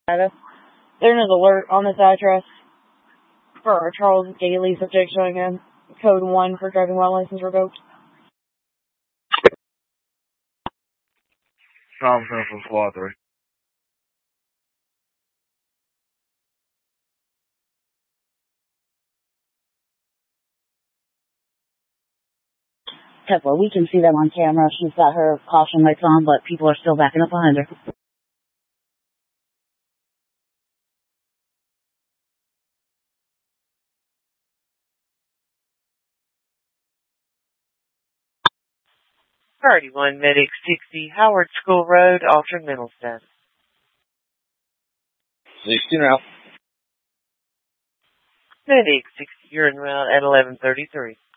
There's an alert on this address for Charles Daly, subject showing in code 1 for driving while license revoked. Tom Central Squad 3. Tesla, we can see them on camera. She's got her caution lights on, but people are still backing up behind her. Priority 1, Medic 60, Howard School Road, altered mental status. 16 now. Medic 60, you're en route at 1133.